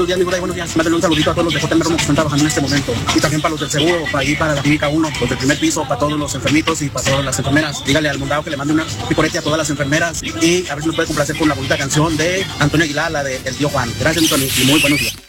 buenos días, mi Buda, buenos días. Mándale un saludito a todos los de JM Romo que están trabajando en este momento. Y también para los del seguro, para ir para la clínica 1, los del primer piso, para todos los enfermitos y para todas las enfermeras. Dígale al Mundao que le mande una picorete a todas las enfermeras y a ver si nos puede complacer con la bonita canción de Antonio Aguilar, la de El Tío Juan. Gracias, mi Tony, y muy buenos días.